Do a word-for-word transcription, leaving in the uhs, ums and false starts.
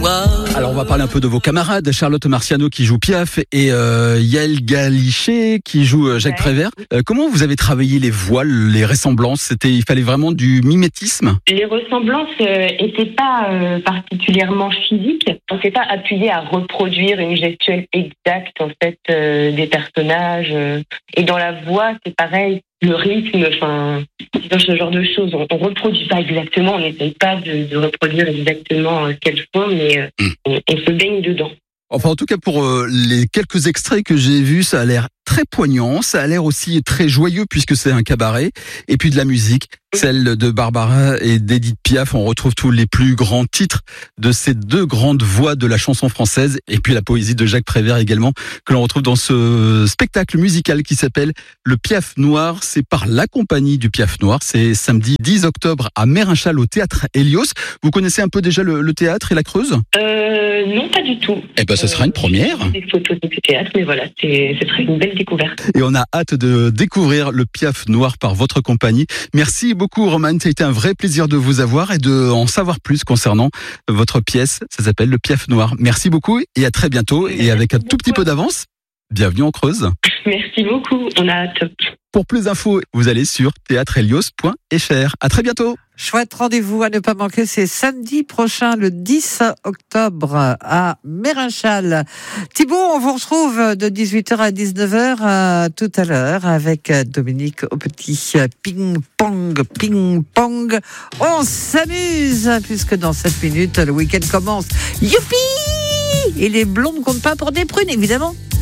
Alors on va parler un peu de vos camarades, Charlotte Marciano qui joue Piaf et euh, Yael Galichet qui joue euh, Jacques Ouais. Prévert. Euh, comment vous avez travaillé les voiles, les ressemblances? C'était, il fallait vraiment du mimétisme? Les ressemblances n'étaient pas euh, particulièrement physiques. On ne s'est pas appuyé à reproduire une gestuelle exacte en fait euh, des personnages. euh. Et dans la voix, c'est pareil. Le rythme, enfin, dans ce genre de choses, on, on reproduit pas exactement. On n'essaye pas de, de reproduire exactement euh, ce qu'elles font, mais euh, Mm. on, on se baigne dedans. Enfin, en tout cas, pour euh, les quelques extraits que j'ai vus, ça a l'air très poignant, ça a l'air aussi très joyeux puisque c'est un cabaret. Et puis de la musique, celle de Barbara et d'Edith Piaf. On retrouve tous les plus grands titres de ces deux grandes voix de la chanson française. Et puis la poésie de Jacques Prévert également, que l'on retrouve dans ce spectacle musical qui s'appelle Le Piaf Noir. C'est par la compagnie du Piaf Noir. C'est samedi dix octobre à Mérinchal au Théâtre Hélios. Vous connaissez un peu déjà le, le théâtre et la Creuse? Euh, non, pas du tout. Eh ben, ce sera une première. J'ai vu des photos du théâtre, mais voilà, c'est, ce serait une belle découverte. Et on a hâte de découvrir le Piaf Noir par votre compagnie. Merci beaucoup, Romane. Ça a été un vrai plaisir de vous avoir et de en savoir plus concernant votre pièce. Ça s'appelle le Piaf Noir. Merci beaucoup et à très bientôt. Et avec un tout petit peu d'avance, bienvenue en Creuse. Merci beaucoup, on a hâte. Pour plus d'infos, vous allez sur théâtre hélios point f r. À très bientôt. Chouette rendez-vous à ne pas manquer, c'est samedi prochain, le dix octobre, à Mérinchal. Thibaut, on vous retrouve de dix-huit heures à dix-neuf heures euh, tout à l'heure avec Dominique au petit ping-pong, ping-pong. On s'amuse, puisque dans sept minutes, le week-end commence. Youpi! Et les blondes ne comptent pas pour des prunes, évidemment.